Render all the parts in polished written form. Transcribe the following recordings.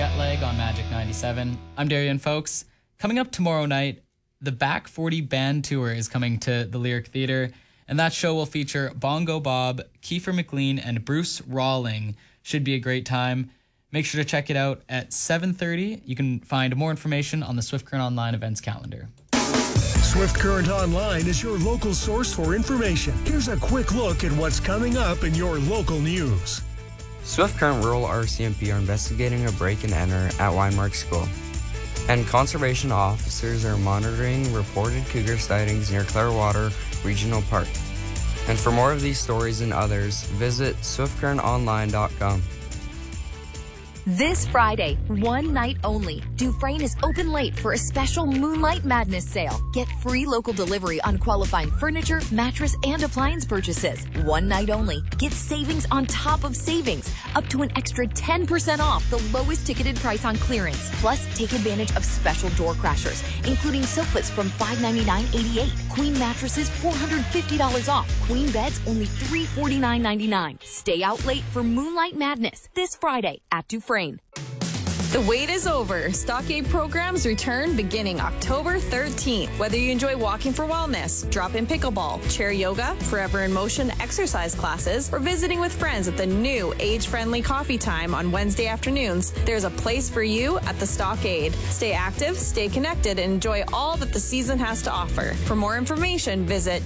Jet Lag on Magic 97. I'm Darian, folks. Coming up tomorrow night, the Back 40 Band Tour is coming to the Lyric Theatre, and that show will feature Bongo Bob, Kiefer McLean, and Bruce Rawling. Should be a great time. Make sure to check it out at 7:30. You can find more information on the Swift Current Online events calendar. Swift Current Online is your local source for information. Here's a quick look at what's coming up in your local news. Swift Current Rural RCMP are investigating a break-and-enter at Weinmark School. And conservation officers are monitoring reported cougar sightings near Clearwater Regional Park. And for more of these stories and others, visit swiftcurrentonline.com. This Friday, one night only, Dufresne is open late for a special Moonlight Madness sale. Get free local delivery on qualifying furniture, mattress, and appliance purchases. One night only. Get savings on top of savings, up to an extra 10% off the lowest ticketed price on clearance. Plus, take advantage of special door crashers, including sofas from $599.88, queen mattresses $450 off, queen beds only $349.99. Stay out late for Moonlight Madness this Friday at Dufresne. The wait is over. Stockade programs return beginning October 13th. Whether you enjoy walking for wellness, drop-in pickleball, chair yoga, forever in motion exercise classes, or visiting with friends at the new age-friendly coffee time on Wednesday afternoons, there's a place for you at the Stockade. Stay active, stay connected, and enjoy all that the season has to offer. For more information, visit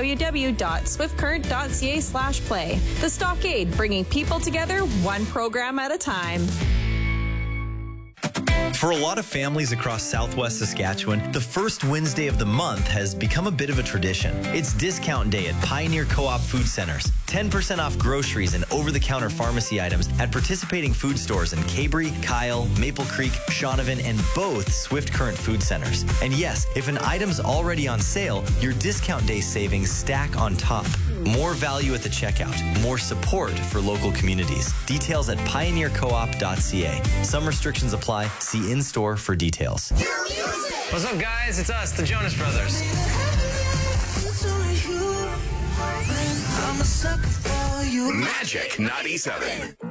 www.swiftcurrent.ca/play. The Stockade, bringing people together one program at a time. For a lot of families across Southwest Saskatchewan, the first Wednesday of the month has become a bit of a tradition. It's discount day at Pioneer Co-op Food Centers. 10% off groceries and over-the-counter pharmacy items at participating food stores in Cabri, Kyle, Maple Creek, Shaunavon, and both Swift Current Food Centers. And yes, if an item's already on sale, your discount day savings stack on top. More value at the checkout, more support for local communities. Details at pioneercoop.ca. Some restrictions apply. See in-store for details. What's up, guys? It's us, the Jonas Brothers. Magic 97.